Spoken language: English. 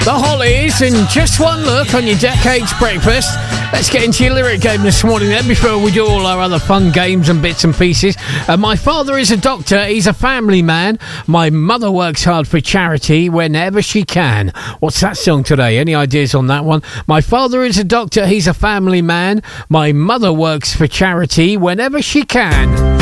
The Hollies, and just one look on your Decades Breakfast. Let's get into your lyric game this morning then, before we do all our other fun games and bits and pieces. My father is a doctor, he's a family man. My mother works hard for charity whenever she can. What's that song today? Any ideas on that one? My father is a doctor, he's a family man. My mother works for charity whenever she can.